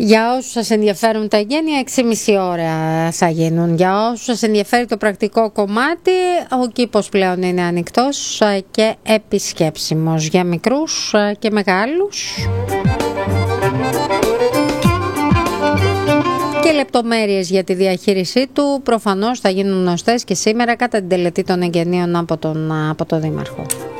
Για όσους σας ενδιαφέρουν τα εγγένεια, 6,5 ώρα θα γίνουν. Για όσους σας ενδιαφέρει το πρακτικό κομμάτι, ο κήπος πλέον είναι ανοιχτός και επισκέψιμος για μικρούς και μεγάλους. Και λεπτομέρειες για τη διαχείρισή του προφανώς θα γίνουν γνωστές και σήμερα κατά την τελετή των εγγενείων από τον Δήμαρχο.